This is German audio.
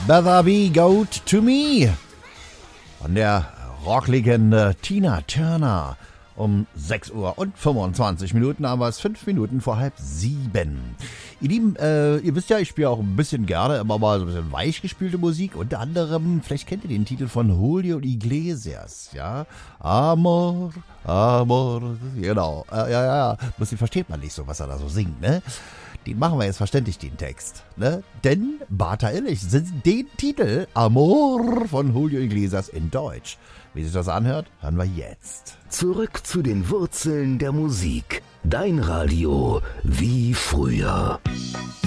Better Be Good to Me von der Rocklegende Tina Turner. Um 6 Uhr und 25 Minuten haben wir es, 5 Minuten vor 6:30. Ihr Lieben, ihr wisst ja, ich spiele auch ein bisschen gerne immer mal so ein bisschen weich gespielte Musik. Unter anderem, vielleicht kennt ihr den Titel von Julio Iglesias, ja? Amor, Amor, genau. Ja. Bloß versteht man nicht so, was er da so singt, ne? Den machen wir jetzt verständlich, den Text, ne? Denn Bata Illich singt den Titel Amor von Julio Iglesias in Deutsch. Wie sich das anhört, hören wir jetzt. Zurück zu den Wurzeln der Musik. Dein Radio wie früher.